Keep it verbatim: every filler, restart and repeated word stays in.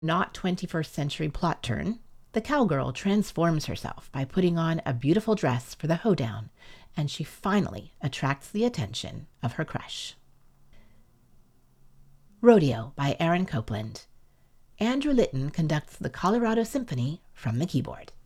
Not twenty-first century plot turn, the cowgirl transforms herself by putting on a beautiful dress for the hoedown, and she finally attracts the attention of her crush. Rodeo by Aaron Copland. Andrew Litton conducts the Colorado Symphony from the keyboard.